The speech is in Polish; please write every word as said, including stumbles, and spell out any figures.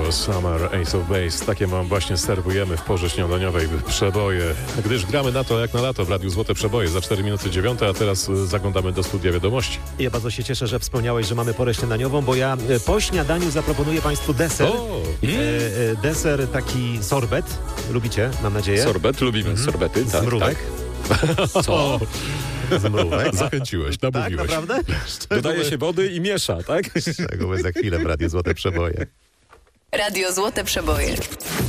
to Summer Ace of Base. Takie mam właśnie serwujemy w porze śniadaniowej przeboje, gdyż gramy na to jak na lato w Radiu Złote Przeboje za cztery minuty dziewiąte, a teraz zaglądamy do studia wiadomości. Ja bardzo się cieszę, że wspomniałeś, że mamy porę śniadaniową, bo ja po śniadaniu zaproponuję Państwu deser. O, e, e, deser taki sorbet. Lubicie, mam nadzieję? Sorbet, lubimy mm. sorbety. Tak, Zmrówek. Tak. Co? Zmrówek. Zachęciłeś, namówiłeś. Tak, naprawdę? Dodaje się wody i miesza, tak? Szczegóły za chwilę w Radiu Złote Przeboje. Radio Złote Przeboje.